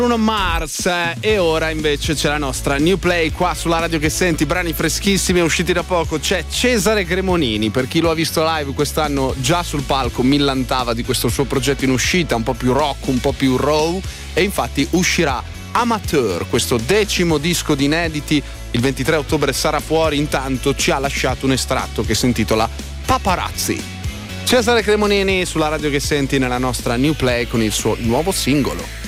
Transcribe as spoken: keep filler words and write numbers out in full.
Bruno Mars. E ora invece c'è la nostra New Play qua sulla radio che senti, brani freschissimi usciti da poco. C'è Cesare Cremonini, per chi lo ha visto live quest'anno già sul palco millantava di questo suo progetto in uscita, un po' più rock, un po' più raw, e infatti uscirà Amateur, questo decimo disco di inediti, il ventitré ottobre sarà fuori. Intanto ci ha lasciato un estratto che si intitola Paparazzi. Cesare Cremonini sulla radio che senti nella nostra New Play con il suo nuovo singolo.